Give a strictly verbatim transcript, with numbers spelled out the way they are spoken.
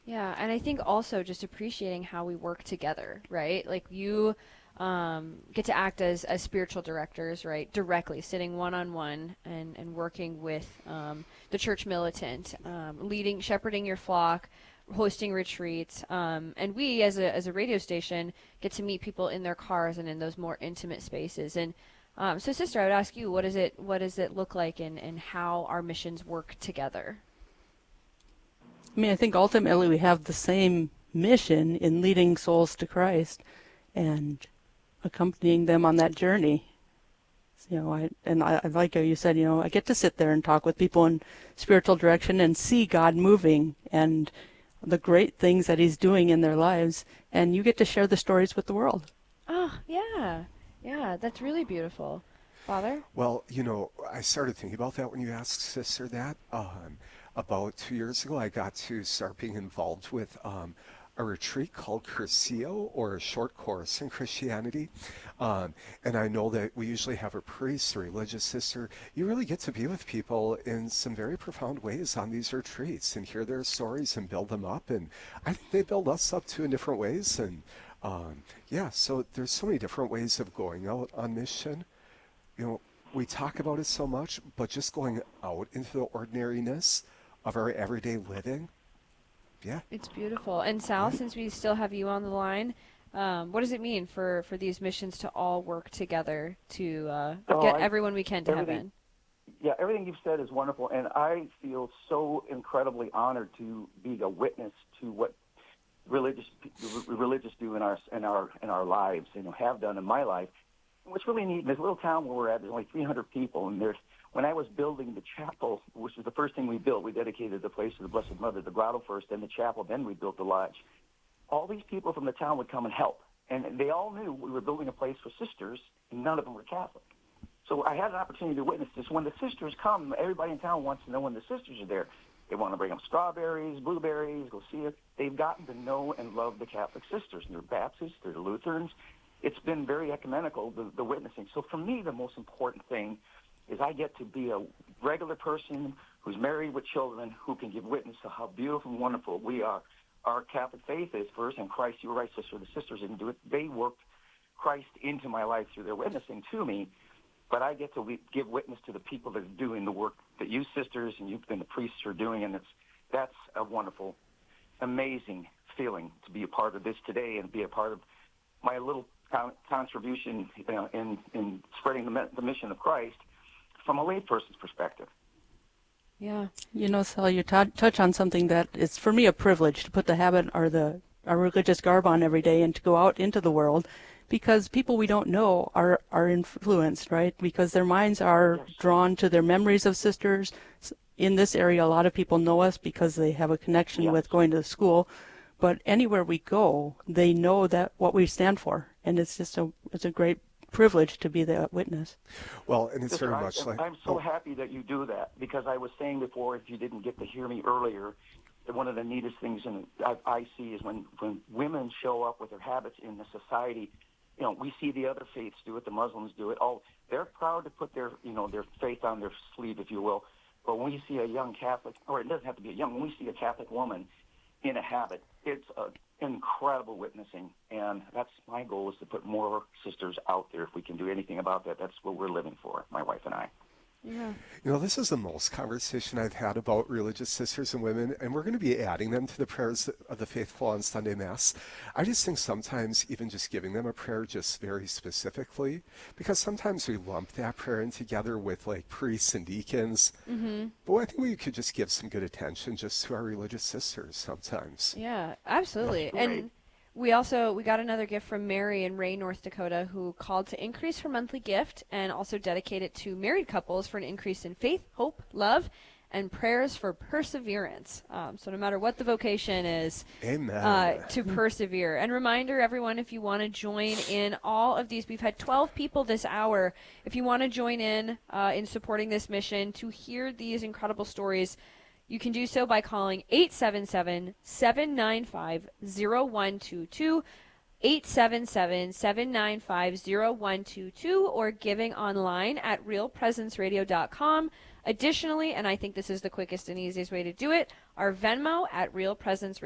Yeah, and I think also just appreciating how we work together, right? Like you um, get to act as, as spiritual directors, right? Directly sitting one on one and and working with um, the church militant, um, leading, shepherding your flock, hosting retreats, um, and we as a as a radio station get to meet people in their cars and in those more intimate spaces. And um, so, sister, I would ask you, what is it? What does it look like, and and how our missions work together? I mean, I think ultimately we have the same mission in leading souls to Christ and accompanying them on that journey. You know, I and I, I like how you said, you know, I get to sit there and talk with people in spiritual direction and see God moving and the great things that He's doing in their lives, and you get to share the stories with the world. Oh, yeah. Yeah, that's really beautiful. Father? Well, you know, I started thinking about that when you asked Sister that. Um, about two years ago, I got to start being involved with um, a retreat called Cursillo, or a short course in Christianity. Um, and I know that we usually have a priest, a religious sister. You really get to be with people in some very profound ways on these retreats and hear their stories and build them up. And I think they build us up too in different ways. And um, yeah, so there's so many different ways of going out on mission. You know, we talk about it so much, but just going out into the ordinariness of our everyday living, yeah, It's beautiful. And Sal, right. since we still have you on the line, um, what does it mean for, for these missions to all work together to uh, Oh, get I everyone we can to everything. heaven? Yeah, everything you've said is wonderful, and I feel so incredibly honored to be a witness to what religious religious do in our in our in our lives, you know, have done in my life. What's really neat in this little town where we're at, there's only three hundred people, and there's when I was building the chapel, which was the first thing we built, we dedicated the place to the Blessed Mother, the grotto first, then the chapel, then we built the lodge. All these people from the town would come and help, and they all knew we were building a place for sisters, and none of them were Catholic. So I had an opportunity to witness this. When the sisters come, everybody in town wants to know when the sisters are there. They want to bring them strawberries, blueberries, go see it. They've gotten to know and love the Catholic sisters. They're Baptists, they're Lutherans. It's been very ecumenical, the, the witnessing. So for me, the most important thing is I get to be a regular person who's married with children who can give witness to how beautiful and wonderful we are. Our Catholic faith is first, and Christ, you were right, sister, the sisters didn't do it. They worked Christ into my life through their witnessing to me. But I get to give witness to the people that are doing the work that you sisters and you and the priests are doing, and it's that's a wonderful, amazing feeling to be a part of this today and be a part of my little con- contribution you know, in in spreading the, the mission of Christ from a layperson's perspective. Yeah. You know, Sal, you t- touch on something that is for me a privilege to put the habit or the our religious garb on every day and to go out into the world, because people we don't know are are influenced, right? Because their minds are Yes. drawn to their memories of sisters. In this area, a lot of people know us because they have a connection Yes. with going to school. But anywhere we go, they know that what we stand for, and it's just a it's a great privilege to be the witness. Well, and it's Sister, very I, much like, I'm so oh, happy that you do that because I was saying before, if you didn't get to hear me earlier, that one of the neatest things in, I, I see is when, when women show up with their habits in the society. You know, we see the other faiths do it, the Muslims do it. Oh, they're proud to put their, you know, their faith on their sleeve, if you will. But when we see a young Catholic, or it doesn't have to be a young, when we see a Catholic woman in a habit, it's an incredible witnessing. And that's my goal, is to put more sisters out there. If we can do anything about that, that's what we're living for, my wife and I. Yeah. you know, this is the most conversation I've had about religious sisters and women, and we're going to be adding them to the prayers of the faithful on Sunday Mass. I just think sometimes even just giving them a prayer just very specifically, because sometimes we lump that prayer in together with like priests and deacons. Mm-hmm. But I think we could just give some good attention just to our religious sisters sometimes. Yeah, That's absolutely. great. And we also we got another gift from Mary in Ray, North Dakota, who called to increase her monthly gift and also dedicate it to married couples for an increase in faith, hope, love, and prayers for perseverance. Um, so no matter what the vocation is, Amen. uh, to persevere. And reminder, everyone, if you want to join in all of these, we've had twelve people this hour. If you want to join in uh, in supporting this mission to hear these incredible stories, you can do so by calling eight seven seven, seven nine five, zero one two two, eight seven seven, seven nine five, zero one two two, or giving online at real presence radio dot com. Additionally, and I think this is the quickest and easiest way to do it, our Venmo at Real Presence Radio.